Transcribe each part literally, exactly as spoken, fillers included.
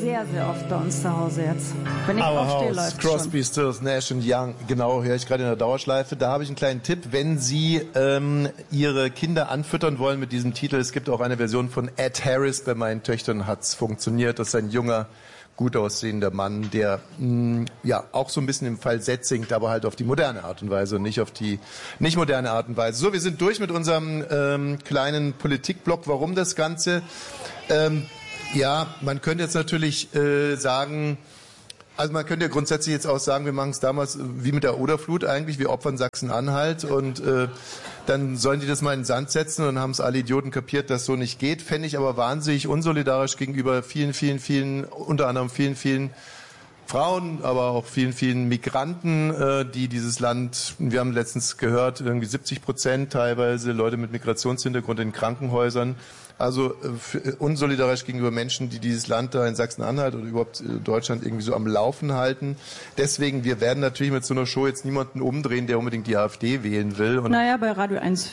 sehr, sehr oft bei uns zu Hause jetzt. Wenn ich aufstehe, läuft Crosby, Stills, Nash und Young, genau, höre ich gerade in der Dauerschleife. Da habe ich einen kleinen Tipp, wenn Sie ähm, Ihre Kinder anfüttern wollen mit diesem Titel. Es gibt auch eine Version von Ed Harris, bei meinen Töchtern hat's funktioniert. Das ist ein junger, gut aussehender Mann, der mh, ja auch so ein bisschen im Falsett singt, aber halt auf die moderne Art und Weise und nicht auf die nicht moderne Art und Weise. So, wir sind durch mit unserem ähm, kleinen Politikblock. Warum das Ganze? Ähm, ja, man könnte jetzt natürlich äh, sagen, also man könnte ja grundsätzlich jetzt auch sagen, wir machen es damals wie mit der Oderflut eigentlich, wir opfern Sachsen-Anhalt und äh, dann sollen die das mal in den Sand setzen und dann haben es alle Idioten kapiert, dass so nicht geht. Fände ich aber wahnsinnig unsolidarisch gegenüber vielen, vielen, vielen, unter anderem vielen, vielen Frauen, aber auch vielen, vielen Migranten, äh, die dieses Land, wir haben letztens gehört, irgendwie siebzig Prozent teilweise Leute mit Migrationshintergrund in Krankenhäusern. Also äh, unsolidarisch gegenüber Menschen, die dieses Land da in Sachsen-Anhalt oder überhaupt äh, Deutschland irgendwie so am Laufen halten. Deswegen, wir werden natürlich mit so einer Show jetzt niemanden umdrehen, der unbedingt die AfD wählen will. Und naja, bei Radio eins.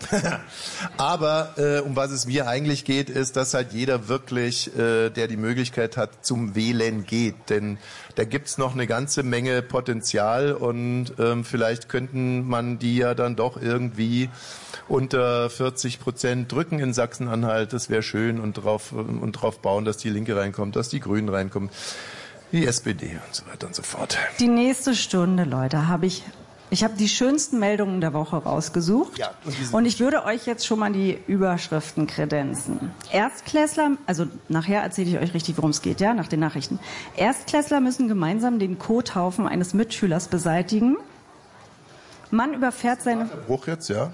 Aber äh, um was es mir eigentlich geht, ist, dass halt jeder wirklich, äh, der die Möglichkeit hat, zum Wählen geht. Denn da gibt's noch eine ganze Menge Potenzial und ähm, vielleicht könnten man die ja dann doch irgendwie unter vierzig Prozent drücken in Sachsen-Anhalt. Das wäre schön und drauf, und drauf bauen, dass die Linke reinkommt, dass die Grünen reinkommen, die S P D und so weiter und so fort. Die nächste Stunde, Leute, habe ich... Ich habe die schönsten Meldungen der Woche rausgesucht. Ja, und, und ich würde euch jetzt schon mal die Überschriften kredenzen. Erstklässler, also nachher erzähle ich euch richtig, worum es geht, ja, nach den Nachrichten. Erstklässler müssen gemeinsam den Kothaufen eines Mitschülers beseitigen. Mann überfährt seine... Bruch jetzt, ja?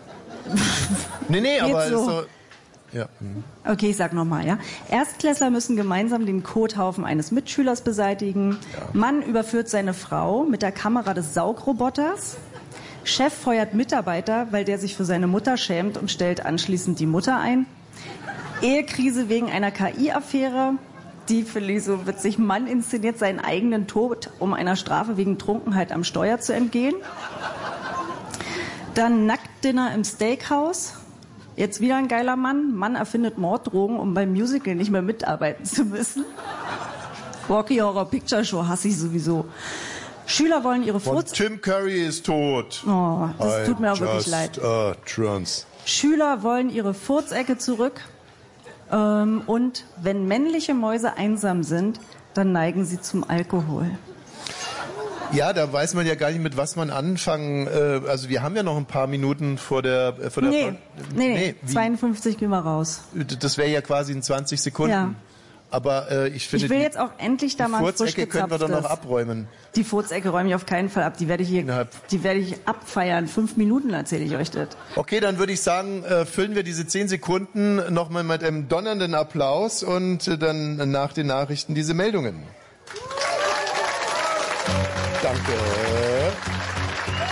nee, nee, aber... So. Ist so Ja. Okay, ich sag nochmal, ja. Erstklässler müssen gemeinsam den Kothaufen eines Mitschülers beseitigen. Ja. Mann überführt seine Frau mit der Kamera des Saugroboters. Chef feuert Mitarbeiter, weil der sich für seine Mutter schämt und stellt anschließend die Mutter ein. Ehekrise wegen einer K I-Affäre. Die finde ich so witzig. Mann inszeniert seinen eigenen Tod, um einer Strafe wegen Trunkenheit am Steuer zu entgehen. Dann Nacktdinner im Steakhouse. Jetzt wieder ein geiler Mann. Mann erfindet Morddrogen, um beim Musical nicht mehr mitarbeiten zu müssen. Rocky Horror Picture Show hasse ich sowieso. Schüler wollen ihre Furz... Tim Curry ist tot. Oh, das I tut mir auch just, wirklich leid. Uh, trans. Schüler wollen ihre Furzecke zurück. Ähm, und wenn männliche Mäuse einsam sind, dann neigen sie zum Alkohol. Ja, da weiß man ja gar nicht, mit was man anfangen. Äh, also wir haben ja noch ein paar Minuten vor der... Äh, vor der nee, nee, nee, zweiundfünfzig gehen wir raus. Das wäre ja quasi in zwanzig Sekunden. Ja. Aber äh, ich finde... Ich will jetzt auch endlich da mal frisch gezapftes... Die Furzecke können wir doch noch abräumen. Die Furzecke räume ich auf keinen Fall ab. Die werde ich hier, Innerhalb. die werde ich abfeiern. Fünf Minuten erzähle ich euch das. Okay, dann würde ich sagen, äh, füllen wir diese zehn Sekunden nochmal mit einem donnernden Applaus und äh, dann nach den Nachrichten diese Meldungen. Danke.